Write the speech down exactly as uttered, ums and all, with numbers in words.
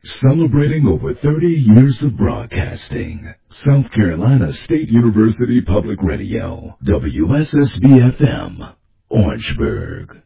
Celebrating over thirty years of broadcasting. South Carolina State University Public Radio, W S S B F M, Orangeburg.